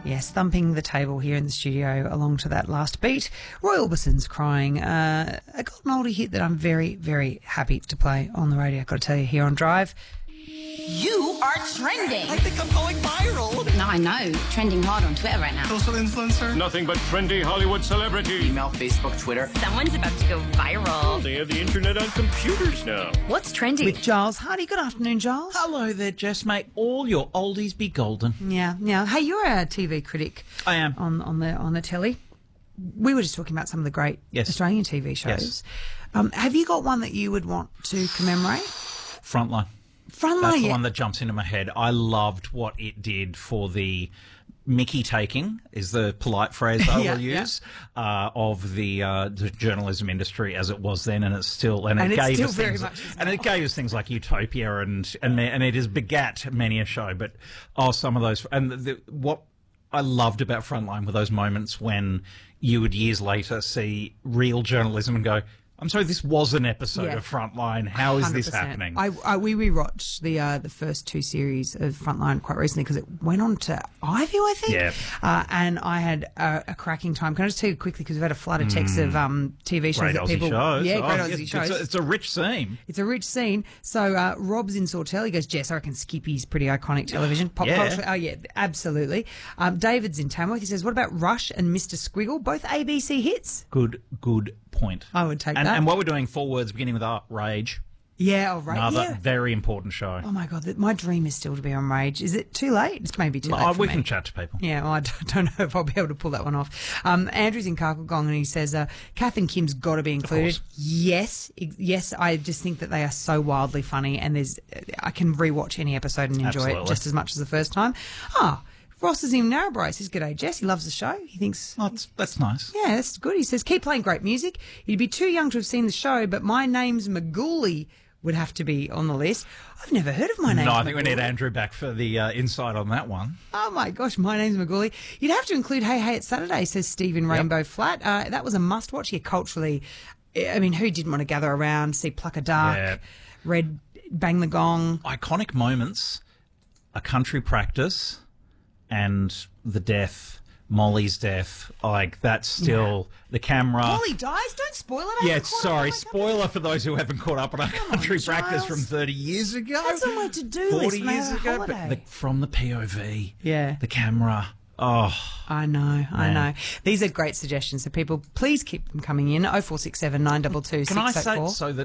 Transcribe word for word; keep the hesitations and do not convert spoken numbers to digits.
Yes, thumping the table here in the studio along to that last beat. Roy Orbison's Crying, uh, a golden oldie hit that I'm very, very happy to play on the radio, I've got to tell you, here on Drive. You are trending. I think I'm going viral. No, I know. Trending hard on Twitter right now. Social influencer. Nothing but trendy Hollywood celebrity. Email, Facebook, Twitter. Someone's about to go viral. They have the internet on computers now. What's trending? With Giles Hardy. Good afternoon, Giles. Hello there, Jess, mate. All your oldies be golden. Yeah, yeah. Hey, you're a T V critic. I am. On, on the on the telly. We were just talking about some of the great Yes. Australian T V shows. Yes. Um, have you got one that you would want to commemorate? Frontline. Frontline, That's the yeah. one that jumps into my head. I loved what it did for the Mickey taking, is the polite phrase I Yeah, will use, uh, of the, uh, the journalism industry as it was then, and it's still, and, And it it's gave still us very things, much is and it now. gave us things like Utopia, and and and it has begat many a show. But oh, some of those, and the, the, what I loved about Frontline were those moments when you would years later see real journalism and go, I'm sorry, this was an episode Yeah. of Frontline. How is this one hundred happening? percent. I, I we rewatched the uh, the first two series of Frontline quite recently because it went on to iView, I think. Yeah. Uh, and I had a, a cracking time. Can I just tell you quickly because we've had a flood of texts of um, T V shows Great that Aussie people shows. yeah, great Oh, Aussie yes, shows. It's a, it's a rich scene. It's a rich scene. So uh, Rob's in Sawtell. He goes, Jess, I reckon Skippy's pretty iconic television. Pop Yeah. culture. Oh, yeah, absolutely. Um, David's in Tamworth. He says, what about Rush and Mister Squiggle? Both A B C hits? Good, good point. I would take and, that. And what we're doing, four words beginning with R, Rage. Yeah, oh, right. Another Yeah. very important show. Oh, my God. th- My dream is still to be on Rage. Is it too late? It's maybe too late Oh, for we me. can chat to people. Yeah, well, I don't, don't know if I'll be able to pull that one off. Um, Andrew's in Carklegong and he says, uh, Kath and Kim's got to be included. Yes, ex- yes, I just think that they are so wildly funny and there's, I can rewatch any episode and enjoy it Absolutely. just as much as the first time. Ah, Ross is in Narrabri. He says, g'day, Jess. He loves the show. He thinks... Oh, that's, that's nice. Yeah, that's good. He says, keep playing great music. You'd be too young to have seen the show, but My Name's Magooly would have to be on the list. I've never heard of My Name's No, I think we Magooly. need Andrew back for the uh, insight on that one. Oh, my gosh, My Name's Magooly. You'd have to include Hey Hey It's Saturday, says Steve in Rainbow Flat. Uh, that was a must-watch here culturally. I mean, who didn't want to gather around, see Pluck a Duck, Yeah. Red Bang the Gong? Iconic moments, a country practice, and the death, Molly's death. Like, that's still the camera. Molly dies? Don't spoil it. I Yeah, haven't caught up. sorry. Oh, my God. Spoiler for those who haven't caught up on our country on, practice Giles. from thirty years ago. That's on my to-do list forty when I years have a ago. But holiday. the, from the P O V. Yeah. The camera. Oh. I know, I Man. know. These are great suggestions, so people, please keep them coming in. oh four six seven, nine two two, Can I six eight say four. so that